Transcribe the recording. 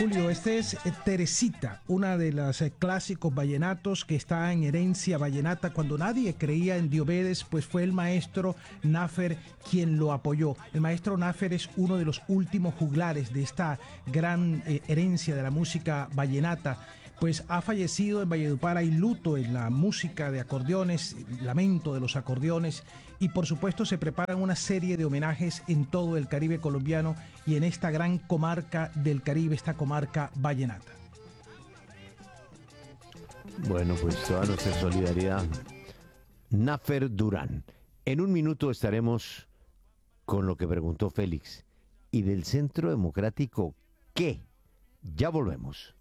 Julio, este es Teresita, una de las clásicos vallenatos que está en herencia vallenata. Cuando nadie creía en Diomedes, pues fue el maestro Náfer quien lo apoyó. El maestro Náfer es uno de los últimos juglares de esta gran herencia de la música vallenata. Pues ha fallecido en Valledupar, hay luto en la música de acordeones, lamento de los acordeones, y por supuesto se preparan una serie de homenajes en todo el Caribe colombiano y en esta gran comarca del Caribe, esta comarca vallenata. Bueno, pues toda nuestra solidaridad. Náfer Durán. En un minuto estaremos con lo que preguntó Félix. ¿Y del Centro Democrático qué? Ya volvemos.